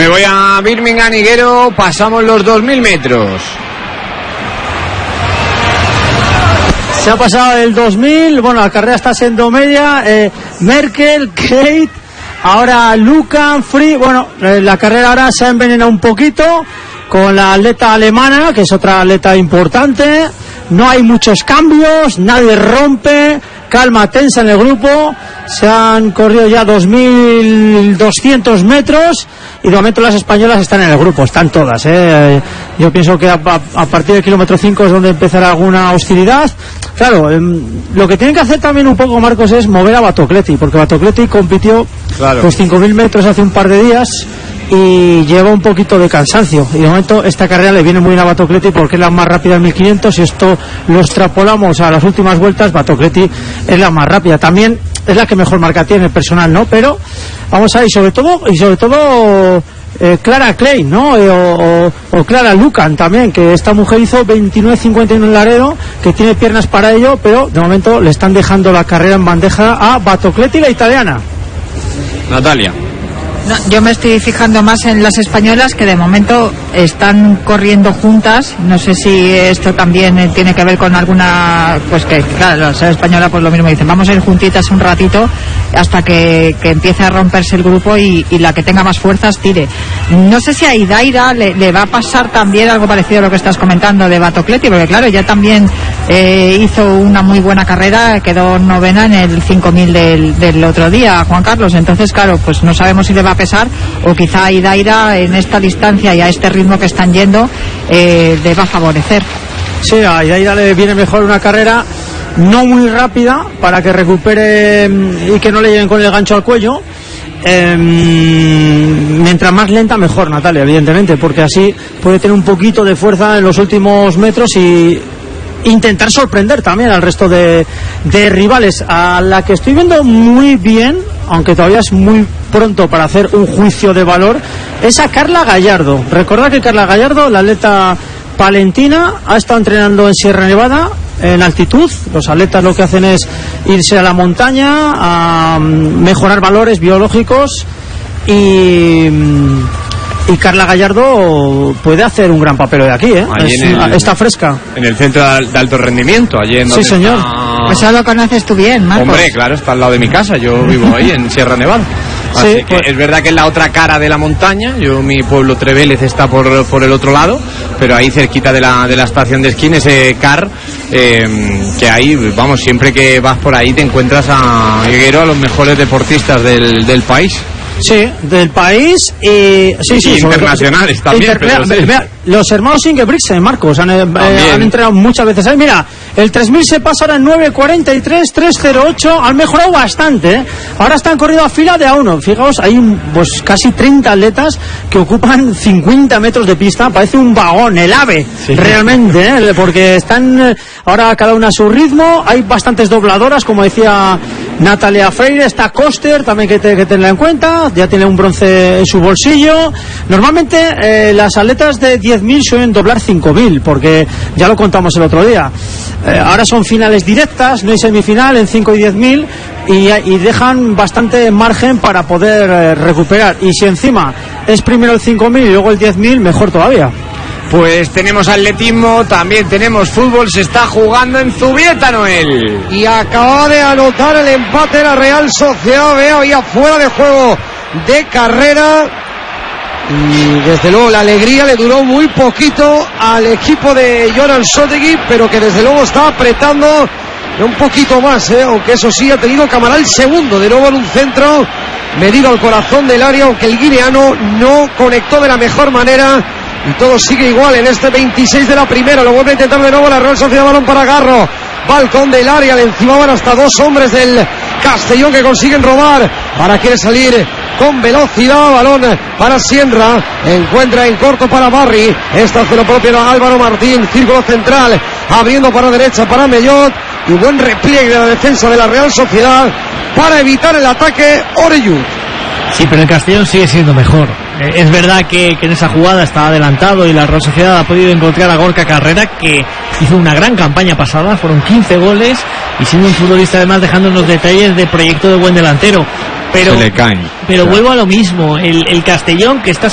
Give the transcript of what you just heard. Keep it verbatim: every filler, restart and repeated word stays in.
Me voy a Birmingham, Higuero, pasamos los dos mil metros. Se ha pasado el dos mil, bueno, la carrera está siendo media, eh, Merkel, Kate, ahora Lucan, Free, bueno, eh, la carrera ahora se ha envenenado un poquito con la atleta alemana, que es otra atleta importante, no hay muchos cambios, nadie rompe, calma tensa en el grupo, se han corrido ya dos mil doscientos metros y de momento las españolas están en el grupo, están todas, ¿eh? Yo pienso que a, a, a partir del kilómetro cinco es donde empezará alguna hostilidad. Claro, eh, lo que tienen que hacer también un poco, Marcos, es mover a Batocleti, porque Batocleti compitió claro. los cinco mil metros hace un par de días y lleva un poquito de cansancio, y de momento esta carrera le viene muy bien a Batocleti porque es la más rápida en mil quinientos, y esto lo extrapolamos a las últimas vueltas, Batocleti es la más rápida, también es la que mejor marca tiene el personal, ¿no? Pero vamos a ver, y sobre todo y sobre todo eh, Clara Klein, ¿no? Eh, o, o, o Clara Lucan también, que esta mujer hizo veintinueve cincuenta y uno en Laredo, que tiene piernas para ello, pero de momento le están dejando la carrera en bandeja a Batocleti, la italiana. Natalia. No, yo me estoy fijando más en las españolas, que de momento están corriendo juntas. No sé si esto también tiene que ver con alguna, pues que claro, las españolas pues lo mismo dicen, vamos a ir juntitas un ratito hasta que, que empiece a romperse el grupo y, y la que tenga más fuerzas tire. No sé si a Idaira le, le va a pasar también algo parecido a lo que estás comentando de Batocleti, porque claro, ya también eh, hizo una muy buena carrera, quedó novena en el cinco mil del, del otro día, Juan Carlos. Entonces claro, pues no sabemos si le va a pesar, o quizá a Idaira en esta distancia y a este ritmo que están yendo eh, le va a favorecer. Sí, a Idaira le viene mejor una carrera no muy rápida para que recupere y que no le lleguen con el gancho al cuello. Eh, mientras más lenta mejor, Natalia, evidentemente, porque así puede tener un poquito de fuerza en los últimos metros y intentar sorprender también al resto de, de rivales. A la que estoy viendo muy bien, aunque todavía es muy pronto para hacer un juicio de valor, es a Carla Gallardo. Recordad que Carla Gallardo, la atleta palentina, ha estado entrenando en Sierra Nevada en altitud. Los atletas lo que hacen es irse a la montaña a mejorar valores biológicos y y Carla Gallardo puede hacer un gran papel hoy aquí, ¿eh? Es, el, está fresca. En el centro de alto rendimiento, allí en sí, señor. Está... Eso lo conoces tú bien, Marcos. Hombre, claro, está al lado de mi casa, yo vivo ahí en Sierra Nevada. Así sí, que pues... es verdad que es la otra cara de la montaña. Yo, mi pueblo Trevélez está por, por el otro lado, pero ahí cerquita de la, de la estación de esquí, en ese car, eh, que ahí, vamos, siempre que vas por ahí te encuentras a Higuero, a los mejores deportististas del, del país. Sí, del país y sí, sí, y internacionales también. Inter- pero sí. Vea, los hermanos Ingebrigtsen, Marcos, han, eh, han entrenado muchas veces ahí. Mira, el tres mil se pasa ahora en nueve cuarenta y tres, tres cero ocho, han mejorado bastante, ¿eh? Ahora están corriendo a fila de a uno. Fijaos, hay un, pues casi treinta atletas que ocupan cincuenta metros de pista, parece un vagón, el AVE, sí. Realmente, ¿eh? Porque están ahora cada una a su ritmo, hay bastantes dobladoras, como decía Natalia Freire, está Koster, también que, te, que tenerla en cuenta, ya tiene un bronce en su bolsillo. Normalmente eh, las atletas de diez mil suelen doblar cinco mil, porque ya lo contamos el otro día. Eh, ahora son finales directas, no hay semifinal en cinco y diez mil, y, y dejan bastante margen para poder eh, recuperar. Y si encima es primero el cinco mil y luego el diez mil, mejor todavía. Pues tenemos atletismo, también tenemos fútbol, se está jugando en Zubieta, Noel. Y acaba de anotar el empate la Real Sociedad, veo ya fuera de juego de carrera. Y desde luego la alegría le duró muy poquito al equipo de Joran Sotegui, pero que desde luego está apretando un poquito más, ¿eh? Aunque eso sí, ha tenido Camaral segundo, de nuevo en un centro medido al corazón del área, aunque el guineano no conectó de la mejor manera. Y todo sigue igual en este veintiséis de la primera. Lo vuelve a intentar de nuevo la Real Sociedad. Balón para Garro. Balcón del área. Le encimaban hasta dos hombres del Castellón que consiguen robar. Ahora quiere salir con velocidad. Balón para Sienra. Encuentra en corto para Barry. Esta hace lo propio Álvaro Martín. Círculo central. Abriendo para derecha para Mellot. Y buen repliegue de la defensa de la Real Sociedad para evitar el ataque Oreyud. Sí, pero el Castellón sigue siendo mejor. Eh, es verdad que, que en esa jugada está adelantado y la Real Sociedad ha podido encontrar a Gorka Carrera, que hizo una gran campaña pasada, fueron quince goles, y siendo un futbolista además dejándonos detalles de proyecto de buen delantero. Pero, se le caen. Pero claro. Vuelvo a lo mismo, el, el Castellón, que está